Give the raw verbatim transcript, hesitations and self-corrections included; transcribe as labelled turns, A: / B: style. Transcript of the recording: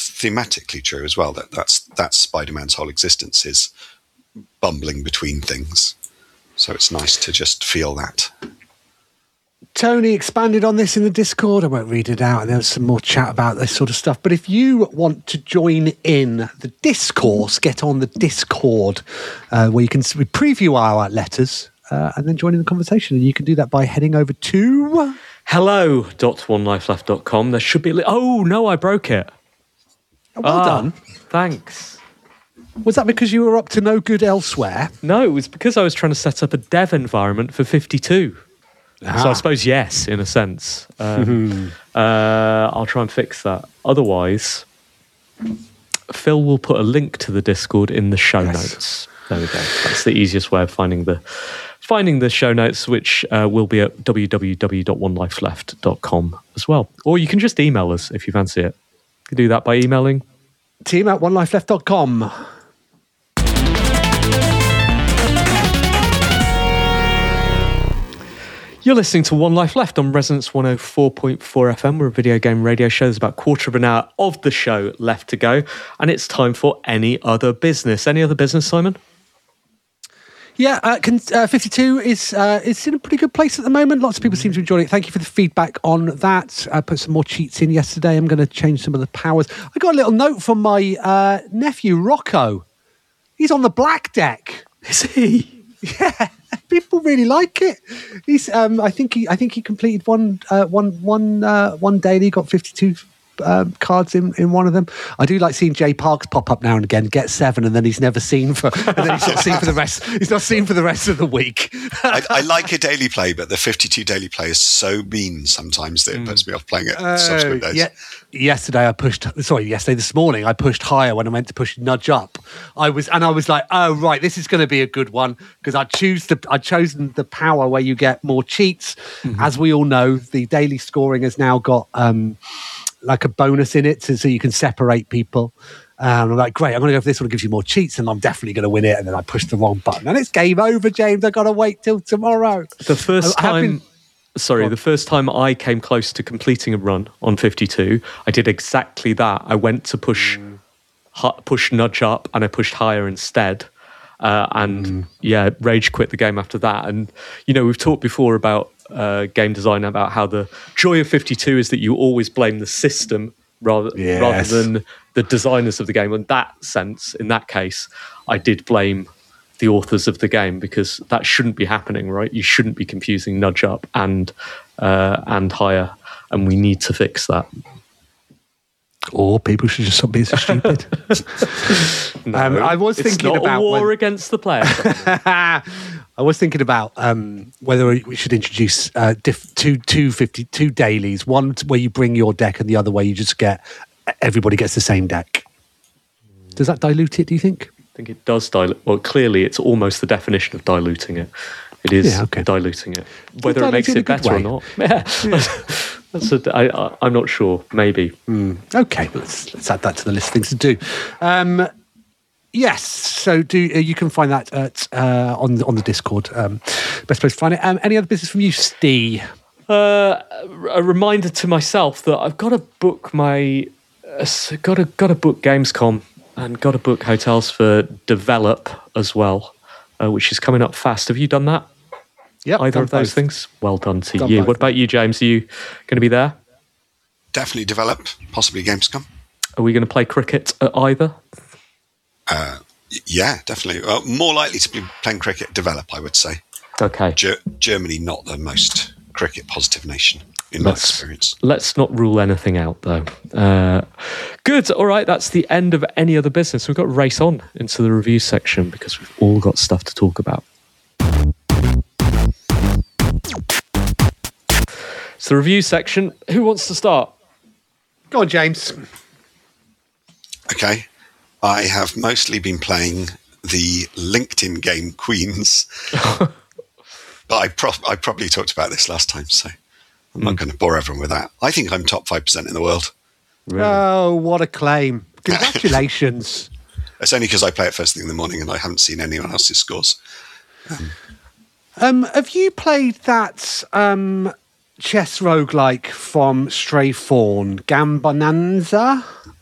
A: thematically true as well. That that's that's Spider-Man's whole existence is bumbling between things. So it's nice to just feel that.
B: Tony expanded on this in the Discord. I won't read it out. And there was some more chat about this sort of stuff. But if you want to join in the discourse, get on the Discord, uh, where you can we preview our letters uh, and then join in the conversation. And you can do that by heading over to
C: hello dot one life left dot com. There should be a li- oh no, I broke it.
B: Oh, well
C: ah,
B: done.
C: Thanks.
B: Was that because you were up to no good elsewhere?
C: No, it was because I was trying to set up a dev environment for fifty-two. Ah. So I suppose yes, in a sense. Um, uh, I'll try and fix that. Otherwise, Phil will put a link to the Discord in the show yes. notes. There we go. That's the easiest way of finding the finding the show notes, which uh, will be at w w w dot one life left dot com as well. Or you can just email us if you fancy it. You can do that by emailing
B: team at one life left dot com.
C: You're listening to One Life Left on Resonance one oh four point four F M. We're a video game radio show. There's about a quarter of an hour of the show left to go. And it's time for Any Other Business. Any other business, Simon?
B: Yeah, uh, can, uh, fifty-two is uh, is in a pretty good place at the moment. Lots of people seem to enjoy it. Thank you for the feedback on that. I put some more cheats in yesterday. I'm going to change some of the powers. I got a little note from my uh, nephew, Rocco. He's on the black deck.
C: Is he?
B: Yeah. People really like it. He's, um, I think he, I think he completed one, uh, one, one, uh, one daily. He got fifty-two um, cards in, in one of them. I do like seeing Jay Parks pop up now and again, get seven, and then he's never seen for, and then he's not seen for the rest. He's not seen for the rest of the week.
A: I, I like a daily play, but the fifty-two daily play is so mean sometimes that it puts me off playing it.
B: Uh,
A: subsequent days.
B: Yeah. Yesterday I pushed, sorry, yesterday, this morning, I pushed higher when I meant to push nudge up. I was, and I was like, oh, right, this is going to be a good one because I choose the, I'd chosen the power where you get more cheats. Mm-hmm. As we all know, the daily scoring has now got um, like a bonus in it so, so you can separate people. Um, I'm like, great, I'm going to go for this one that gives you more cheats and I'm definitely going to win it. And then I pushed the wrong button and it's game over, James. I've got to wait till tomorrow.
C: The first
B: I,
C: time...
B: been,
C: Sorry, oh. the first time I came close to completing a run on fifty-two, I did exactly that. I went to push mm. hu- push nudge up and I pushed higher instead. Uh, and mm. yeah, rage quit the game after that. And, you know, we've talked before about uh, game design, about how the joy of fifty-two is that you always blame the system rather,
B: yes.
C: rather than the designers of the game. In that sense, in that case, I did blame the authors of the game because that shouldn't be happening, right? You shouldn't be confusing nudge up and uh, and higher, and we need to fix that.
B: Or people should just stop being so stupid.
C: no,
B: um, I was
C: it's
B: thinking
C: not
B: about
C: a war
B: when...
C: against the player.
B: I was thinking about um, whether we should introduce uh, diff- two, two, fifty, two dailies. One where you bring your deck, and the other where you just get everybody gets the same deck. Does that dilute it? Do you think?
C: I think it does dilute. Well, clearly, it's almost the definition of diluting it. It is yeah, okay. diluting it. Whether it makes it better or not, yeah. yeah. That's a, I, I'm not sure. Maybe.
B: Mm. Okay, let's let's add that to the list of things to do. Um, yes, so do uh, you can find that at uh, on on the Discord. Um, best place to find it. Um, any other business from you, Steve?
C: Uh, a reminder to myself that I've got to book my uh, got to got to book Gamescom. And got to book hotels for Develop as well, uh, which is coming up fast. Have you done that?
B: Yeah,
C: either of those both. things. Well done to done you. Both. What about you, James? Are you going to be there?
A: Definitely Develop, possibly Gamescom.
C: Are we going to play cricket at either?
A: Uh, yeah, definitely. Well, more likely to be playing cricket at Develop, I would say.
C: Okay.
A: Ger- Germany, not the most cricket positive nation. In
C: let's,
A: my experience.
C: Let's not rule anything out, though. Uh, good. All right, that's the end of Any Other Business. We've got to race on into the review section because we've all got stuff to talk about. It's the review section. Who wants to start?
B: Go on, James.
A: Okay. I have mostly been playing the LinkedIn game Queens. But I, pro- I probably talked about this last time, so... I'm not going to bore everyone with that. I think I'm top five percent in the world.
B: Really? Oh, what a claim. Congratulations.
A: It's only because I play it first thing in the morning and I haven't seen anyone else's scores. Um,
B: um, have you played that um, chess roguelike from Stray Fawn, Gambonanza?